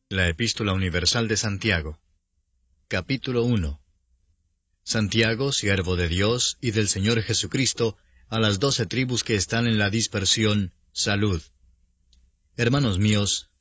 La Epístola Universal de Santiago. Capítulo 1. Santiago, siervo de Dios y del Señor Jesucristo, a las 12 tribus que están en la dispersión, salud. Hermanos míos,